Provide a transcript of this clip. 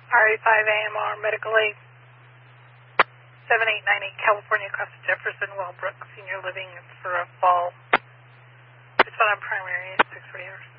RA5 AMR Medical Aid 7898 California across Jefferson, Wellbrook Senior Living. It's for a fall. It's on a primary 6 hours.